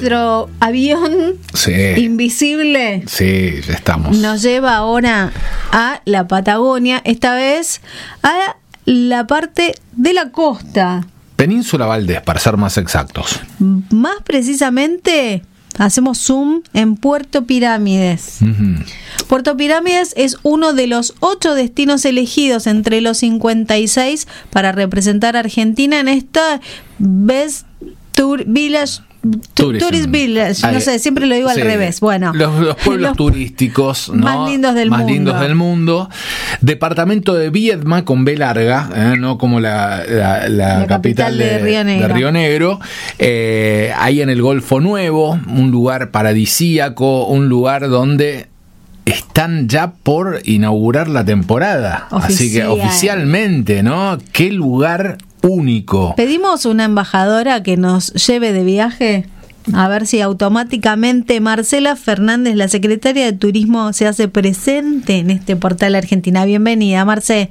nuestro avión invisible estamos. Nos lleva ahora a la Patagonia, esta vez a la parte de la costa. Península Valdés, para ser más exactos. Más precisamente, hacemos zoom en Puerto Pirámides. Uh-huh. Puerto Pirámides es uno de los 8 destinos elegidos entre los 56 para representar a Argentina en esta Best Village. Tourist Village, no sé, siempre lo digo al revés. Bueno, los pueblos turísticos, ¿no? más lindos del mundo. Departamento de Viedma con B larga, no como la capital de Río Negro. Ahí en el Golfo Nuevo, un lugar paradisíaco, un lugar donde están ya por inaugurar la temporada. Así que oficialmente, ¿no? Qué lugar único. Pedimos una embajadora que nos lleve de viaje, a ver si automáticamente Marcela Fernández, la secretaria de Turismo, se hace presente en este portal Argentina. Bienvenida, Marce.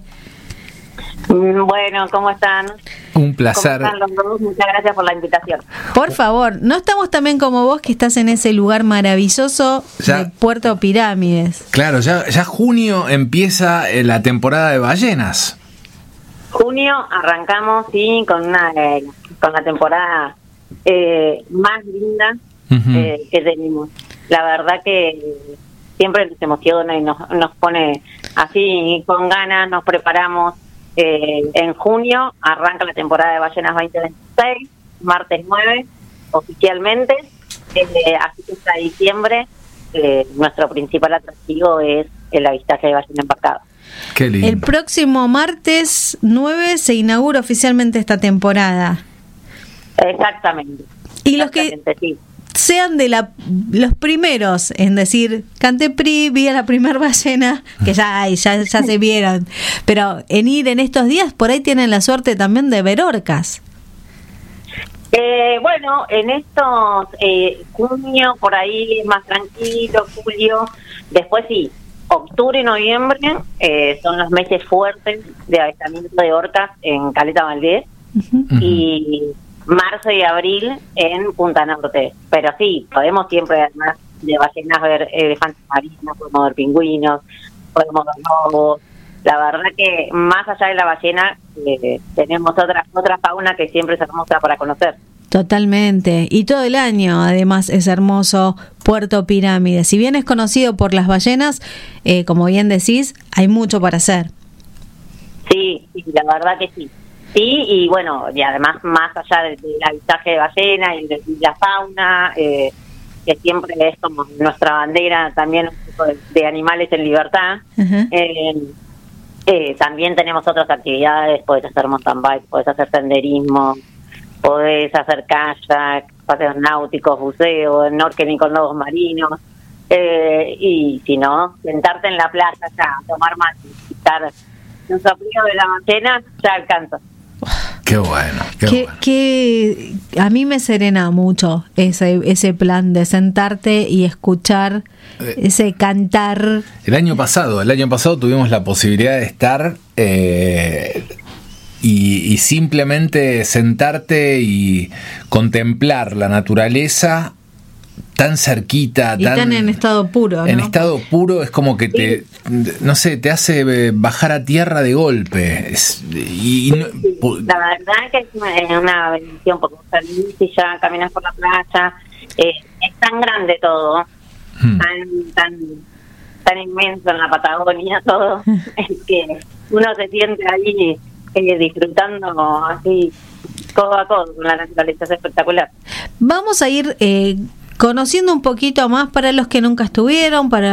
Bueno, ¿cómo están? Un placer. ¿Cómo están los dos? Muchas gracias por la invitación. Por favor, no estamos también como vos, que estás en ese lugar maravilloso de Puerto Pirámides. Claro, ya junio empieza la temporada de ballenas. Junio arrancamos, con la temporada más linda que tenemos. La verdad que siempre nos emociona y nos pone así con ganas, nos preparamos. En junio arranca la temporada de ballenas 2026, martes 9 oficialmente, así que hasta diciembre nuestro principal atractivo es el avistaje de ballena embarcada. Qué lindo. El próximo martes 9 se inaugura oficialmente esta temporada. Exactamente. Y los que sean de los primeros en decir, Canteprí, vi a la primer ballena, que ya se vieron, pero en ir en estos días, por ahí tienen la suerte también de ver orcas. Bueno, en estos junio, por ahí es más tranquilo, julio, después sí. Octubre y noviembre son los meses fuertes de avistamiento de orcas en Caleta Valdés. Uh-huh. Y marzo y abril en Punta Norte. Pero sí, podemos siempre, además de ballenas, ver elefantes marinos, podemos ver pingüinos, podemos ver lobos. La verdad que más allá de la ballena tenemos otra fauna que siempre es hermosa para conocer. Totalmente, y todo el año además es hermoso Puerto Pirámides. Si bien es conocido por las ballenas, como bien decís, hay mucho para hacer. Sí, la verdad que sí. Sí, y bueno, y además más allá del avistaje de ballena y de la fauna, que siempre es como nuestra bandera, también un tipo de animales en libertad. Uh-huh. También tenemos otras actividades, podés hacer mountain bike, podés hacer senderismo, podés hacer kayak, paseos náuticos, buceo, snorkeling con lobos marinos, y si no, sentarte en la playa ya, tomar mate, estar un soplío de la ballena, ya alcanza. Qué bueno, que a mí me serena mucho ese plan de sentarte y escuchar ese cantar. El año pasado tuvimos la posibilidad de estar y simplemente sentarte y contemplar la naturaleza tan cerquita, y tan en estado puro, ¿no? En estado puro es como que te hace bajar a tierra de golpe. La verdad que es una bendición, porque si ya caminas por la playa, es tan grande todo, tan inmenso en la Patagonia todo, es que uno se siente ahí disfrutando así codo a codo con la naturaleza, es espectacular. Vamos a ir conociendo un poquito más para los que nunca estuvieron, para